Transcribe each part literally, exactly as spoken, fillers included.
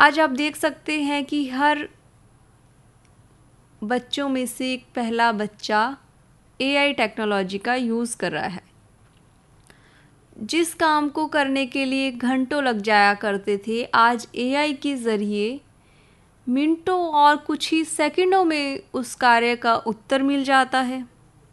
आज आप देख सकते हैं कि हर बच्चों में से एक पहला बच्चा एआई टेक्नोलॉजी का यूज़ कर रहा है। जिस काम को करने के लिए घंटों लग जाया करते थे, आज एआई के ज़रिए मिनटों और कुछ ही सेकंडों में उस कार्य का उत्तर मिल जाता है।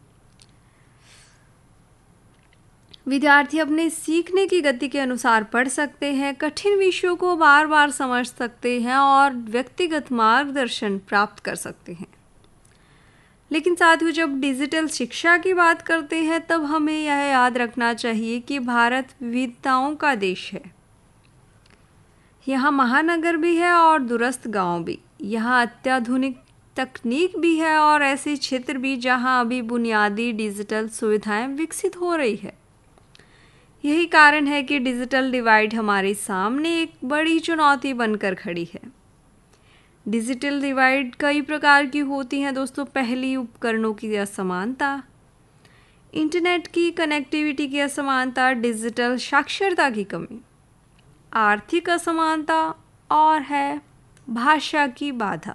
विद्यार्थी अपने सीखने की गति के अनुसार पढ़ सकते हैं, कठिन विषयों को बार बार समझ सकते हैं और व्यक्तिगत मार्गदर्शन प्राप्त कर सकते हैं। लेकिन साथियों, जब डिजिटल शिक्षा की बात करते हैं तब हमें यह याद रखना चाहिए कि भारत विविधताओं का देश है। यहाँ महानगर भी है और दूरस्थ गांव भी। यहाँ अत्याधुनिक तकनीक भी है और ऐसे क्षेत्र भी जहाँ अभी बुनियादी डिजिटल सुविधाएं विकसित हो रही है। यही कारण है कि डिजिटल डिवाइड हमारे सामने एक बड़ी चुनौती बनकर खड़ी है। डिजिटल डिवाइड कई प्रकार की होती हैं दोस्तों। पहली, उपकरणों की असमानता, इंटरनेट की कनेक्टिविटी की असमानता, डिजिटल साक्षरता की कमी, आर्थिक असमानता और है भाषा की बाधा।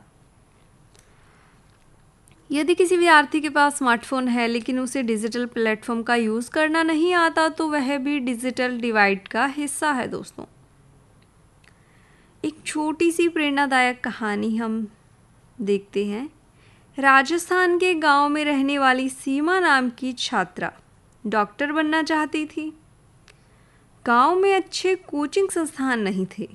यदि किसी विद्यार्थी के पास स्मार्टफोन है लेकिन उसे डिजिटल प्लेटफॉर्म का यूज़ करना नहीं आता तो वह भी डिजिटल डिवाइड का हिस्सा है दोस्तों। एक छोटी सी प्रेरणादायक कहानी हम देखते हैं। राजस्थान के गांव में रहने वाली सीमा नाम की छात्रा डॉक्टर बनना चाहती थी। गांव में अच्छे कोचिंग संस्थान नहीं थे।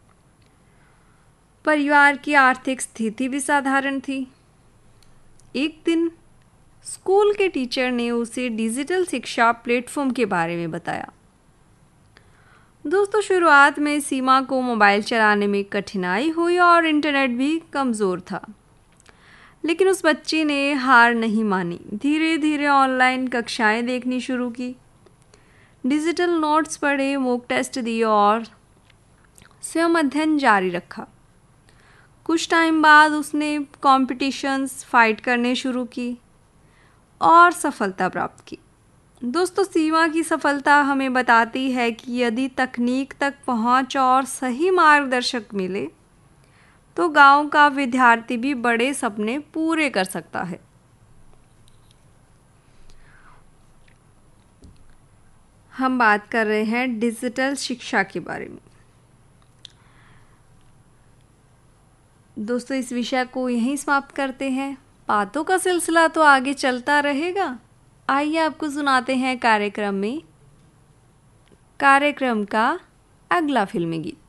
परिवार की आर्थिक स्थिति भी साधारण थी। एक दिन स्कूल के टीचर ने उसे डिजिटल शिक्षा प्लेटफॉर्म के बारे में बताया। दोस्तों, शुरुआत में सीमा को मोबाइल चलाने में कठिनाई हुई और इंटरनेट भी कमज़ोर था, लेकिन उस बच्चे ने हार नहीं मानी। धीरे धीरे ऑनलाइन कक्षाएं देखनी शुरू की, डिजिटल नोट्स पढ़े, मॉक टेस्ट दिए और स्वयं अध्ययन जारी रखा। कुछ टाइम बाद उसने कॉम्पिटिशन्स फाइट करने शुरू की और सफलता प्राप्त की। दोस्तों, सीमा की सफलता हमें बताती है कि यदि तकनीक तक पहुंच और सही मार्गदर्शक मिले तो गांव का विद्यार्थी भी बड़े सपने पूरे कर सकता है। हम बात कर रहे हैं डिजिटल शिक्षा के बारे में। दोस्तों, इस विषय को यहीं समाप्त करते हैं। बातों का सिलसिला तो आगे चलता रहेगा। आइए आपको सुनाते हैं कार्यक्रम में कार्यक्रम का अगला फिल्मी गीत।